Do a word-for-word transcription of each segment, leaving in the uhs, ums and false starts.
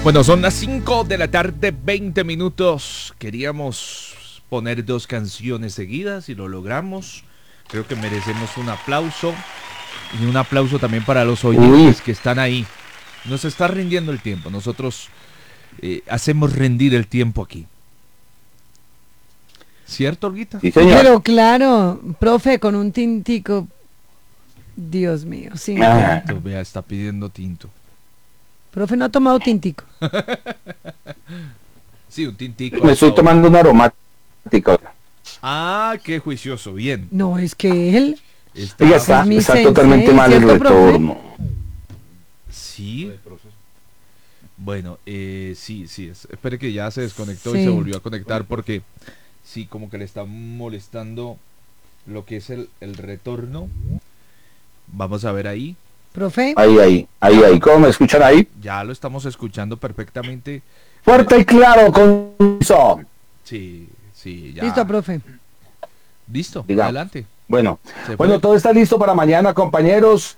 Bueno, son las cinco de la tarde, veinte minutos. Queríamos poner dos canciones seguidas y lo logramos. Creo que merecemos un aplauso. Y un aplauso también para los oyentes que están ahí. Nos está rindiendo el tiempo. Nosotros eh, hacemos rendir el tiempo aquí. ¿Cierto, Olguita? Sí, señor. Pero claro, profe, con un tintico. Dios mío, sí. Ah. Tinto, vea, está pidiendo tinto. Profe, no ha tomado tintico. Sí, un tintico. Me estoy tomando una aromática. Ah, qué juicioso, bien. No, es que él. Está... Ella está, Es mi está sensei, totalmente mal el ¿cierto, profe? retorno. Sí. Bueno, eh, sí, sí. Es. Espere que ya se desconectó Sí. y se volvió a conectar porque sí, como que le está molestando lo que es el, el retorno. Vamos a ver ahí. Profe. Ahí, ahí, ahí, ahí. ¿Cómo me escuchan ahí? Ya lo estamos escuchando perfectamente. Fuerte y claro, con eso. Sí, sí, ya. Listo, profe. Listo, Diga. adelante. Bueno, Se bueno, fue. todo está listo para mañana, compañeros.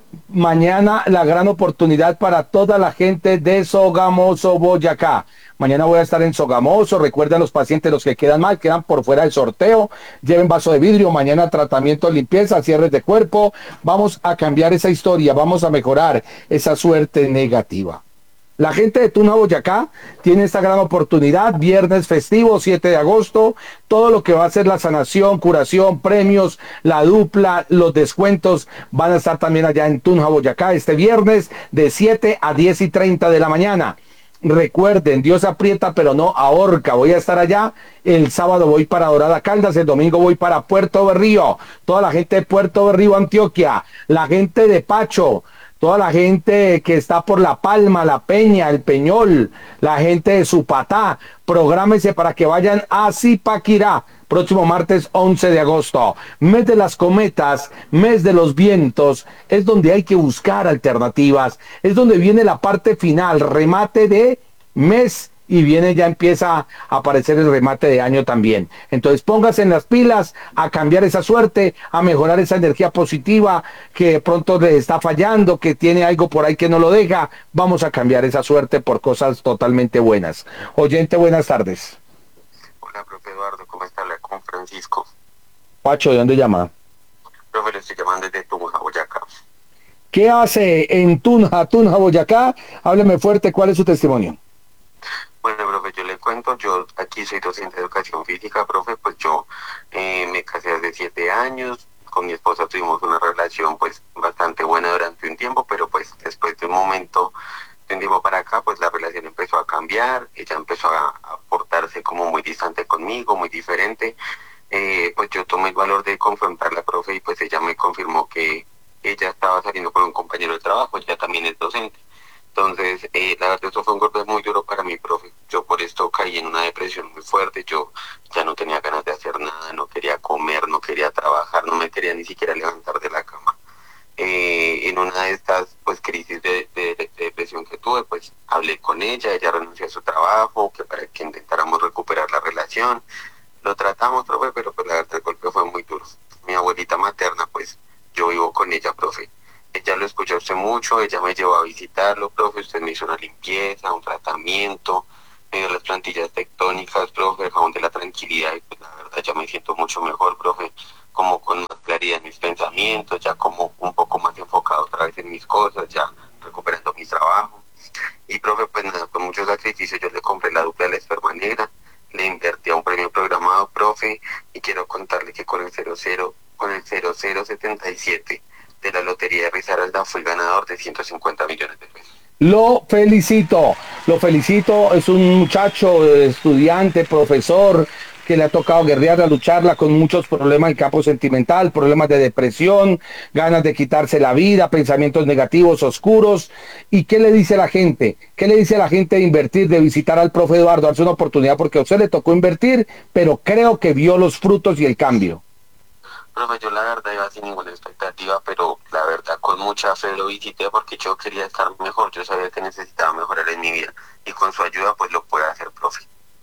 Mañana la gran oportunidad para toda la gente de Sogamoso, Boyacá. Mañana voy a estar en Sogamoso. Recuerden los pacientes, los que quedan mal, quedan por fuera del sorteo. Lleven vaso de vidrio. Mañana tratamiento de limpieza, cierres de cuerpo. Vamos a cambiar esa historia. Vamos a mejorar esa suerte negativa. La gente de Tunja, Boyacá, tiene esta gran oportunidad, viernes festivo, siete de agosto, todo lo que va a ser la sanación, curación, premios, la dupla, los descuentos, van a estar también allá en Tunja, Boyacá, este viernes de siete a diez y treinta de la mañana. Recuerden, Dios aprieta pero no ahorca. Voy a estar allá, el sábado voy para Dorada Caldas, el domingo voy para Puerto Berrío, toda la gente de Puerto Berrío, Antioquia, la gente de Pacho, toda la gente que está por La Palma, La Peña, El Peñol, la gente de Supatá, prográmese para que vayan a Zipaquirá, próximo martes once de agosto. Mes de las cometas, mes de los vientos, es donde hay que buscar alternativas, es donde viene la parte final, remate de mes, y viene, ya empieza a aparecer el remate de año también. Entonces póngase en las pilas a cambiar esa suerte, a mejorar esa energía positiva que pronto le está fallando, que tiene algo por ahí que no lo deja. Vamos a cambiar esa suerte por cosas totalmente buenas. Oyente, buenas tardes. Hola, profe Eduardo, ¿cómo está? Habla con Francisco. Pacho, ¿de dónde llama? Profe, le estoy llamando desde Tunja, Boyacá. ¿Qué hace en Tunja, Tunja, Boyacá? Hábleme fuerte, ¿cuál es su testimonio? Bueno, profe, yo le cuento, yo aquí soy docente de educación física, profe, pues yo eh, me casé hace siete años, con mi esposa tuvimos una relación pues bastante buena durante un tiempo, pero pues después de un momento, de un tiempo para acá, pues la relación empezó a cambiar, ella empezó a, a portarse como muy distante conmigo, muy diferente, eh, pues yo tomé el valor de confrontarla, profe, y pues ella me confirmó que ella estaba saliendo con un compañero de trabajo, ella también es docente. Entonces, eh, la verdad, esto fue un golpe muy duro para mí, profe. Yo por esto caí en una depresión muy fuerte. Yo ya no tenía ganas de hacer nada, no quería comer, no quería trabajar, no me quería ni siquiera levantar de la cama. Eh, en una de estas pues crisis de, de, de depresión que tuve, pues hablé con ella, ella renunció a su trabajo, que para que intentáramos recuperar la relación. Lo tratamos, profe, pero pues la verdad el golpe fue muy duro. Mi abuelita materna, pues yo vivo con ella, profe. Ella lo escuchó a usted mucho, ella me llevó a visitarlo, profe, usted me hizo una limpieza, un tratamiento, me dio las plantillas tectónicas, profe, el jabón de la tranquilidad, y pues la verdad ya me siento mucho mejor, profe, como con más claridad en mis pensamientos, ya como un poco más enfocado otra vez en mis cosas, ya recuperando mi trabajo. Y profe, pues nada, con mucho sacrificio yo le compré la dupla de la esperma negra, le invertí a un premio programado, profe, y quiero contarle que con el cero cero, con el cero cero setenta y siete de la lotería de Risaralda fue el ganador de ciento cincuenta millones de pesos. Lo felicito, lo felicito, es un muchacho, estudiante, profesor, que le ha tocado guerrearla, lucharla con muchos problemas en campo sentimental, problemas de depresión, ganas de quitarse la vida, pensamientos negativos, oscuros. ¿Y qué le dice a la gente? ¿Qué le dice a la gente de invertir, de visitar al profe Eduardo, darse una oportunidad? Porque a usted le tocó invertir, pero creo que vio los frutos y el cambio. Profe, yo la verdad iba sin ninguna expectativa, pero la verdad con mucha fe lo visité porque yo quería estar mejor, yo sabía que necesitaba mejorar en mi vida y con su ayuda pues lo puede hacer, profe.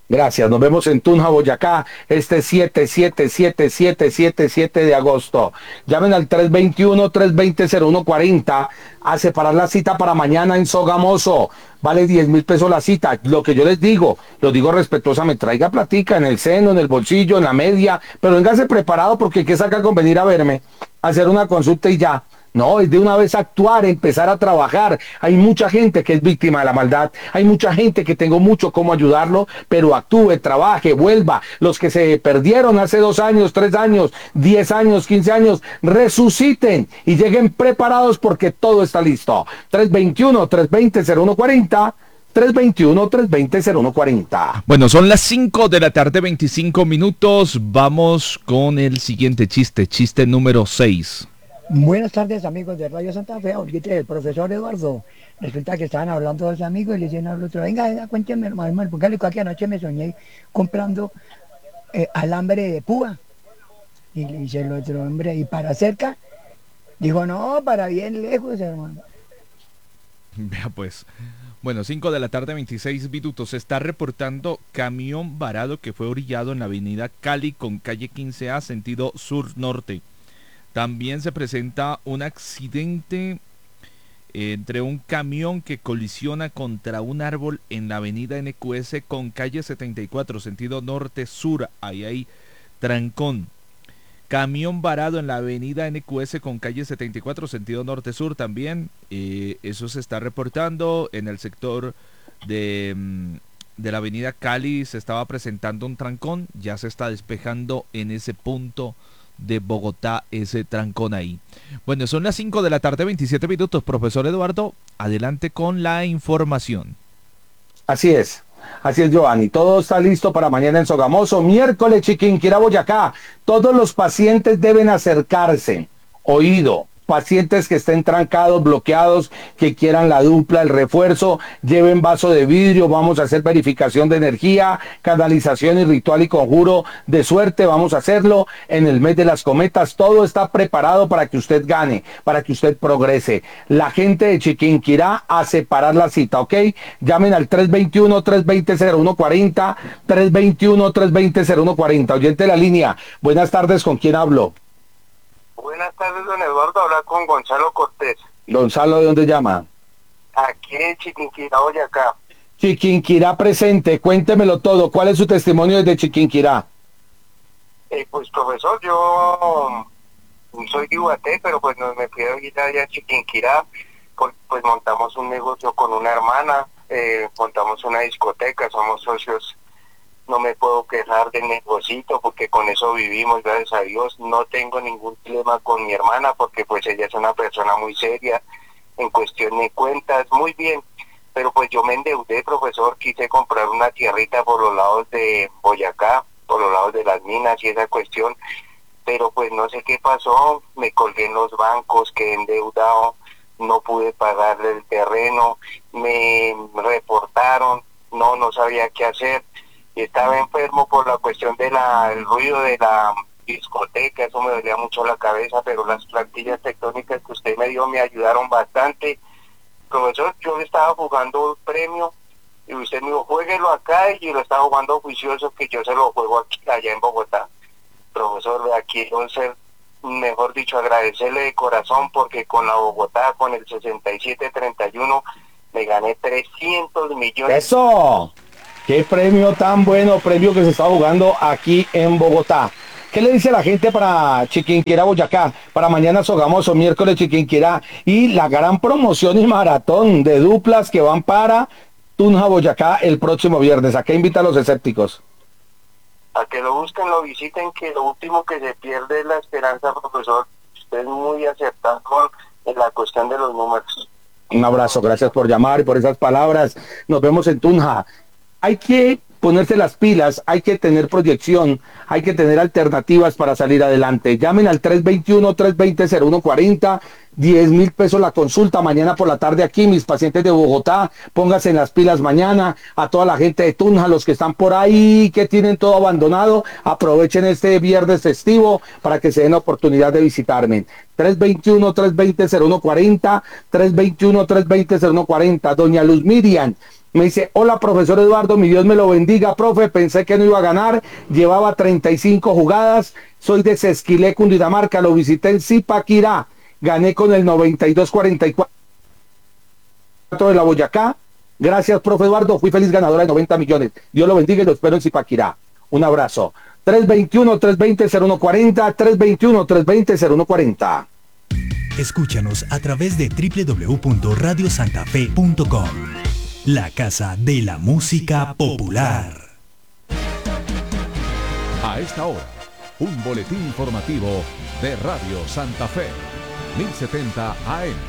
Gracias, nos vemos en Tunja, Boyacá, este siete, siete, siete, siete, siete, siete de agosto. Llamen al tres veintiuno, tres veinte, cero uno cuarenta a separar la cita para mañana en Sogamoso. Vale diez mil pesos la cita. Lo que yo les digo, lo digo respetuosamente, traiga platica en el seno, en el bolsillo, en la media, pero véngase preparado porque qué saca con venir a verme, hacer una consulta y ya. No, es de una vez actuar, empezar a trabajar. Hay mucha gente que es víctima de la maldad. Hay mucha gente que tengo mucho cómo ayudarlo, pero actúe, trabaje, vuelva. Los que se perdieron hace dos años, tres años, diez años, quince años, resuciten y lleguen preparados porque todo está listo. tres veintiuno, tres veinte, cero uno cuarenta. tres veintiuno, tres veinte, cero uno cuarenta. Bueno, son las cinco de la tarde, veinticinco minutos. Vamos con el siguiente chiste, chiste número seis. Buenas tardes, amigos de Radio Santa Fe, ahorita el profesor Eduardo. Resulta que estaban hablando dos amigos y le dicen al otro, venga, venga cuénteme, hermano, porque que anoche me soñé comprando eh, alambre de púa. Y le dice el otro hombre, ¿y para cerca? Dijo, no, para bien lejos, hermano. Vea pues. Bueno, cinco de la tarde, veintiséis minutos. Se está reportando camión varado que fue orillado en la avenida Cali con calle quince A, sentido sur-norte. También se presenta un accidente entre un camión que colisiona contra un árbol en la avenida N Q S con calle setenta y cuatro, sentido norte-sur. Ahí hay trancón. Camión varado en la avenida N Q S con calle setenta y cuatro, sentido norte-sur también. Eh, eso se está reportando en el sector de, de la avenida Cali. Se estaba presentando un trancón. Ya se está despejando en ese punto de Bogotá ese trancón ahí. Bueno, son las cinco de la tarde, veintisiete minutos. Profesor Eduardo, adelante con la información. Así es, así es, Giovanni. Todo está listo para mañana en Sogamoso. Miércoles, Chiquinquirá, Boyacá. Todos los pacientes deben acercarse. Oído. Pacientes que estén trancados, bloqueados, que quieran la dupla, el refuerzo, lleven vaso de vidrio, vamos a hacer verificación de energía, canalización y ritual y conjuro de suerte, vamos a hacerlo en el mes de las cometas. Todo está preparado para que usted gane, para que usted progrese. La gente de Chiquinquirá a separar la cita, ¿ok? Llamen al tres veintiuno, tres veinte, cero uno cuarenta, tres veintiuno, tres veinte, cero uno cuarenta. Oyente de la línea, buenas tardes, ¿con quién hablo? Buenas tardes, don Eduardo. Habla con Gonzalo Cortés. Gonzalo, ¿de dónde llama? Aquí en Chiquinquirá, Boyacá. Chiquinquirá presente, cuéntemelo todo. ¿Cuál es su testimonio desde Chiquinquirá? Eh, pues, profesor, yo soy de Ubaté, pero pues nos me fui a ir allá a Chiquinquirá. Pues, pues montamos un negocio con una hermana, eh, montamos una discoteca, somos socios. No me puedo quejar del negocito porque con eso vivimos, gracias a Dios. No tengo ningún problema con mi hermana porque pues ella es una persona muy seria en cuestión de cuentas, muy bien. Pero pues yo me endeudé, profesor, quise comprar una tierrita por los lados de Boyacá, por los lados de las minas y esa cuestión. Pero pues no sé qué pasó, me colgué en los bancos, quedé endeudado, no pude pagarle el terreno, me reportaron, no, no sabía qué hacer. Estaba enfermo por la cuestión del ruido de la discoteca, eso me dolía mucho la cabeza, pero las plantillas tectónicas que usted me dio me ayudaron bastante. Profesor, yo le estaba jugando un premio y usted me dijo, juéguelo acá, y yo lo estaba jugando juicioso que yo se lo juego aquí, allá en Bogotá. Profesor, aquí quiero ser, mejor dicho, agradecerle de corazón porque con la Bogotá, con el sesenta y siete treinta y uno, me gané trescientos millones. ¡Eso! ¡Qué premio tan bueno! Premio que se está jugando aquí en Bogotá. ¿Qué le dice la gente para Chiquinquirá, Boyacá? Para mañana Sogamoso, miércoles Chiquinquirá. Y la gran promoción y maratón de duplas que van para Tunja, Boyacá el próximo viernes. ¿A qué invita a los escépticos? A que lo busquen, lo visiten, que lo último que se pierde es la esperanza, profesor. Usted es muy acertado en la cuestión de los números. Un abrazo, gracias por llamar y por esas palabras. Nos vemos en Tunja. Hay que ponerse las pilas, hay que tener proyección, hay que tener alternativas para salir adelante. Llamen al tres veintiuno, tres veinte, cero uno cuarenta, diez mil pesos la consulta mañana por la tarde aquí, mis pacientes de Bogotá, pónganse en las pilas mañana. A toda la gente de Tunja, los que están por ahí, que tienen todo abandonado, aprovechen este viernes festivo para que se den la oportunidad de visitarme. tres veintiuno, tres veinte, cero uno cuarenta, tres veintiuno, tres veinte, cero uno cuarenta. Doña Luz Miriam, Me dice, hola profesor Eduardo, mi Dios me lo bendiga, profe, pensé que no iba a ganar, llevaba treinta y cinco jugadas, soy de Sesquilé, Cundinamarca, lo visité en Zipaquirá, gané con el noventa y dos cuarenta y cuatro de la Boyacá, gracias profe Eduardo, fui feliz ganadora de noventa millones, Dios lo bendiga y lo espero en Zipaquirá, un abrazo. tres veintiuno, tres veinte, cero uno cuarenta, tres veintiuno, tres veinte, cero uno cuarenta. Escúchanos a través de doble u doble u doble u punto radio santa fe punto com. La casa de la música popular. A esta hora, un boletín informativo de Radio Santa Fe, mil setenta A M.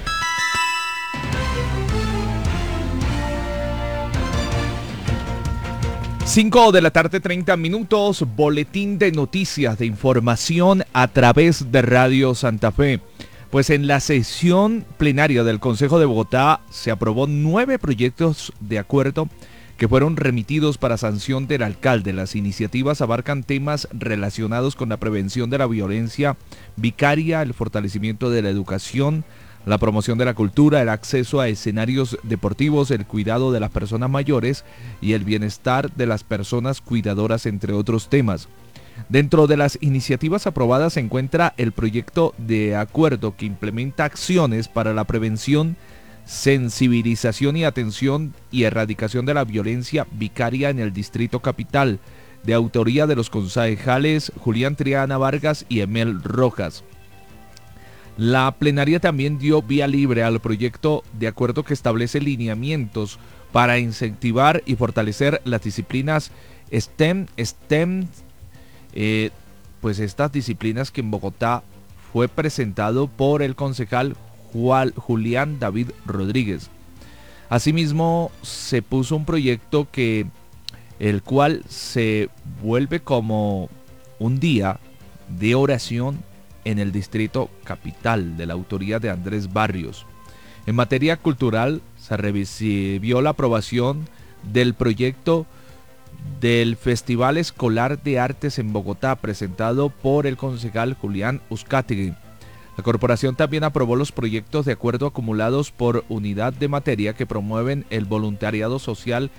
cinco de la tarde, treinta minutos, boletín de noticias de información a través de Radio Santa Fe. Pues en la sesión plenaria del Consejo de Bogotá se aprobó nueve proyectos de acuerdo que fueron remitidos para sanción del alcalde. Las iniciativas abarcan temas relacionados con la prevención de la violencia vicaria, el fortalecimiento de la educación, la promoción de la cultura, el acceso a escenarios deportivos, el cuidado de las personas mayores y el bienestar de las personas cuidadoras, entre otros temas. Dentro de las iniciativas aprobadas se encuentra el proyecto de acuerdo que implementa acciones para la prevención, sensibilización y atención y erradicación de la violencia vicaria en el Distrito Capital, de autoría de los concejales Julián Triana Vargas y Emel Rojas. La plenaria también dio vía libre al proyecto de acuerdo que establece lineamientos para incentivar y fortalecer las disciplinas STEM, STEM, Eh, pues estas disciplinas que en Bogotá fue presentado por el concejal Juan, Julián David Rodríguez. Asimismo, se puso un proyecto que el cual se vuelve como un día de oración en el Distrito Capital, de la autoría de Andrés Barrios. En materia cultural, se recibió la aprobación del proyecto del Festival Escolar de Artes en Bogotá, presentado por el concejal Julián Uzcategui. La corporación también aprobó los proyectos de acuerdo acumulados por unidad de materia que promueven el voluntariado social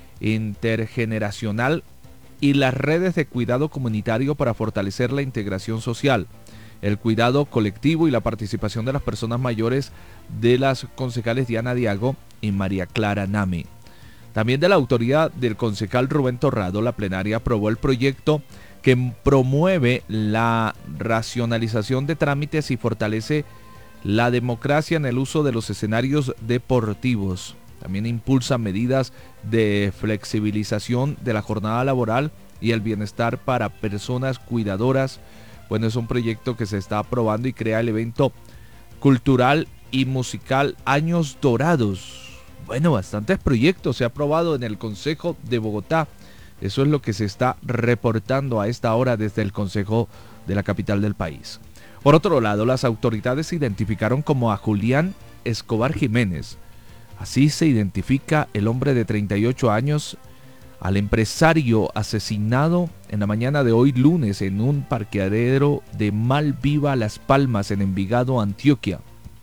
intergeneracional y las redes de cuidado comunitario para fortalecer la integración social, el cuidado colectivo y la participación de las personas mayores, de las concejales Diana Diago y María Clara Nami. También de la autoría del concejal Rubén Torrado, la plenaria aprobó el proyecto que promueve la racionalización de trámites y fortalece la democracia en el uso de los escenarios deportivos. También impulsa medidas de flexibilización de la jornada laboral y el bienestar para personas cuidadoras. Bueno, es un proyecto que se está aprobando y crea el evento cultural y musical Años Dorados. Bueno, bastantes proyectos se ha aprobado en el Consejo de Bogotá. Eso es lo que se está reportando a esta hora desde el Consejo de la capital del país. Por otro lado, las autoridades identificaron como a Julián Escobar Jiménez. Así se identifica el hombre de treinta y ocho años, al empresario asesinado en la mañana de hoy lunes en un parqueadero de Malviva, Las Palmas, en Envigado, Antioquia.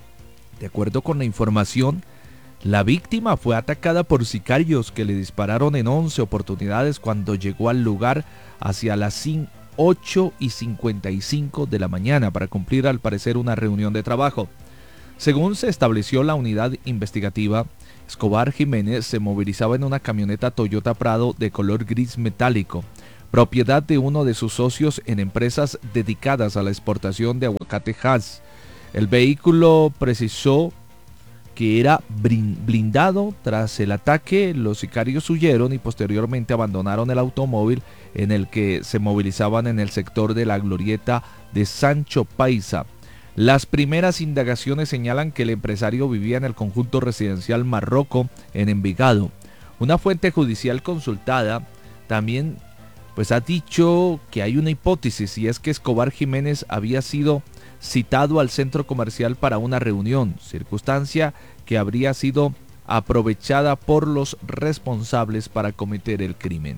De acuerdo con la información, la víctima fue atacada por sicarios que le dispararon en once oportunidades cuando llegó al lugar hacia las ocho y cincuenta y cinco de la mañana para cumplir al parecer una reunión de trabajo. Según se estableció la unidad investigativa, Escobar Jiménez se movilizaba en una camioneta Toyota Prado de color gris metálico, propiedad de uno de sus socios en empresas dedicadas a la exportación de aguacate Hass. El vehículo precisó que era blindado. Tras el ataque, los sicarios huyeron y posteriormente abandonaron el automóvil en el que se movilizaban en el sector de la glorieta de Sancho Paisa. Las primeras indagaciones señalan que el empresario vivía en el conjunto residencial Marroco en Envigado. Una fuente judicial consultada también pues ha dicho que hay una hipótesis, y es que Escobar Jiménez había sido citado al centro comercial para una reunión, circunstancia que habría sido aprovechada por los responsables para cometer el crimen.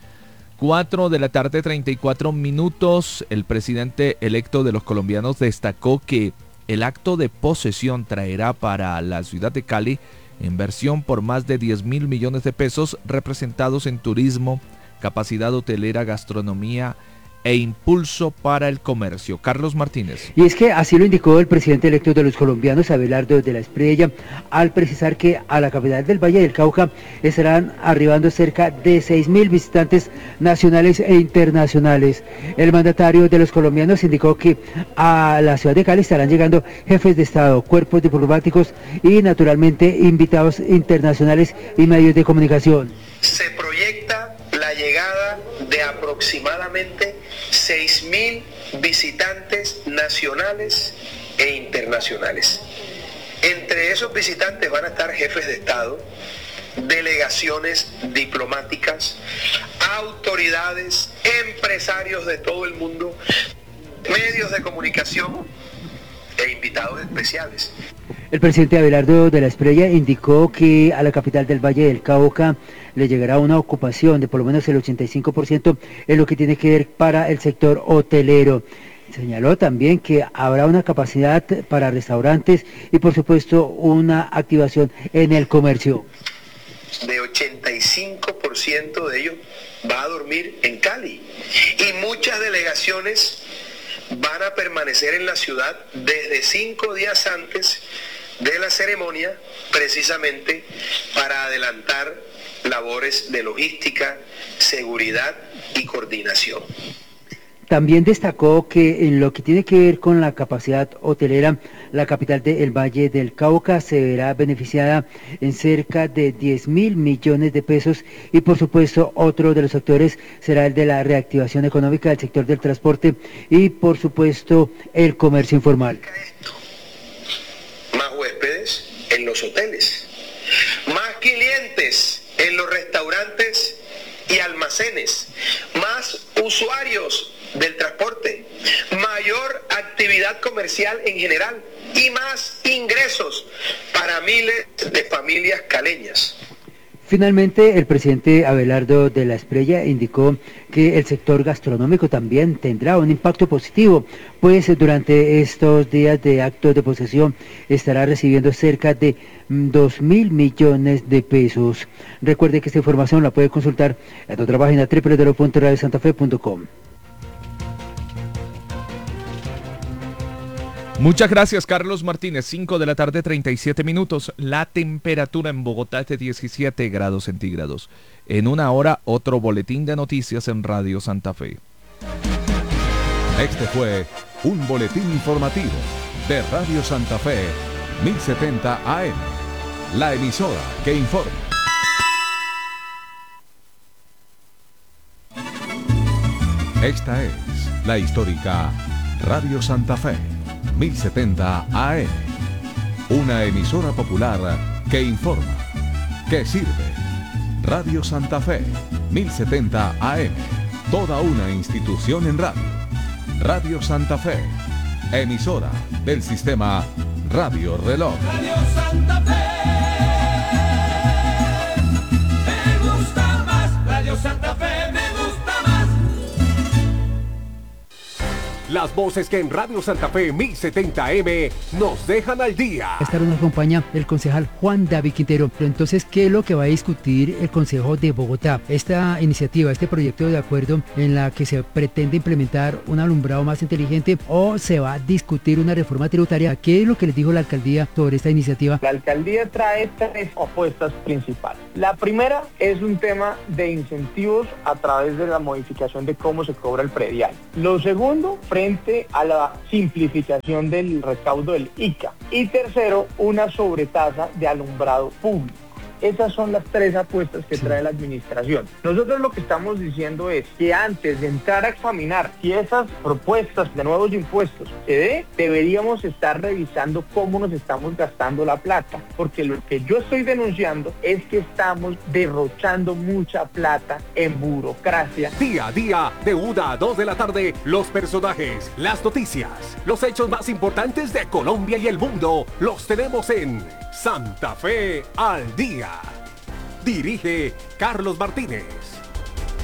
cuatro de la tarde, treinta y cuatro minutos. El presidente electo de los colombianos destacó que el acto de posesión traerá para la ciudad de Cali Inversión por más de diez mil millones de pesos representados en turismo, capacidad hotelera, gastronomía e impulso para el comercio. Carlos Martínez. Y es que así lo indicó el presidente electo de los colombianos, Abelardo de la Espriella, al precisar que a la capital del Valle del Cauca estarán arribando cerca de seis mil visitantes nacionales e internacionales. El mandatario de los colombianos indicó que a la ciudad de Cali estarán llegando jefes de Estado, cuerpos diplomáticos y naturalmente invitados internacionales y medios de comunicación. Se proyecta la llegada de aproximadamente seis mil visitantes nacionales e internacionales. Entre esos visitantes van a estar jefes de Estado, delegaciones diplomáticas, autoridades, empresarios de todo el mundo, medios de comunicación e invitados especiales. El presidente Abelardo de la Espriella indicó que a la capital del Valle del Cauca le llegará una ocupación de por lo menos el ochenta y cinco por ciento en lo que tiene que ver para el sector hotelero. Señaló también que habrá una capacidad para restaurantes y por supuesto una activación en el comercio. De ochenta y cinco por ciento de ellos va a dormir en Cali y muchas delegaciones van a permanecer en la ciudad desde cinco días antes de la ceremonia, precisamente para adelantar labores de logística, seguridad y coordinación. También destacó que en lo que tiene que ver con la capacidad hotelera, la capital del Valle del Cauca se verá beneficiada en cerca de diez mil millones de pesos y por supuesto otro de los sectores será el de la reactivación económica del sector del transporte y por supuesto el comercio informal. Más huéspedes en los hoteles, más clientes en los restaurantes y almacenes, más usuarios del transporte, mayor actividad comercial en general y más ingresos para miles de familias caleñas. Finalmente, el presidente Abelardo de la Espriella indicó que el sector gastronómico también tendrá un impacto positivo, pues durante estos días de acto de posesión estará recibiendo cerca de dos mil millones de pesos. Recuerde que esta información la puede consultar en otra página doble u doble u doble u punto radio santa fe punto com. Muchas gracias, Carlos Martínez. cinco de la tarde, treinta y siete minutos. La temperatura en Bogotá es de diecisiete grados centígrados. En una hora, otro boletín de noticias en Radio Santa Fe. Este fue un boletín informativo de Radio Santa Fe, mil setenta A M. La emisora que informa. Esta es la histórica Radio Santa Fe. mil setenta A M, una emisora popular que informa, que sirve. Radio Santa Fe, mil setenta A M, toda una institución en radio. Radio Santa Fe, emisora del sistema Radio Reloj. Radio Santa Fe, me gusta más. Radio Santa Fe, me gusta más. Las voces que en Radio Santa Fe mil setenta M nos dejan al día. Esta nos acompaña el concejal Juan David Quintero. Pero entonces, ¿qué es lo que va a discutir el Consejo de Bogotá? Esta iniciativa, este proyecto de acuerdo en la que se pretende implementar un alumbrado más inteligente o se va a discutir una reforma tributaria. ¿Qué es lo que les dijo la alcaldía sobre esta iniciativa? La alcaldía trae tres propuestas principales. La primera es un tema de incentivos a través de la modificación de cómo se cobra el predial. Lo segundo, frente a la simplificación del recaudo del I C A. Y tercero, una sobretasa de alumbrado público. Esas son las tres apuestas que trae la administración. Nosotros lo que estamos diciendo es que antes de entrar a examinar si esas propuestas de nuevos impuestos se dé, deberíamos estar revisando cómo nos estamos gastando la plata, porque lo que yo estoy denunciando es que estamos derrochando mucha plata en burocracia. Día a día, de una a dos de la tarde, los personajes, las noticias, los hechos más importantes de Colombia y el mundo, los tenemos en Santa Fe al Día. Dirige Carlos Martínez.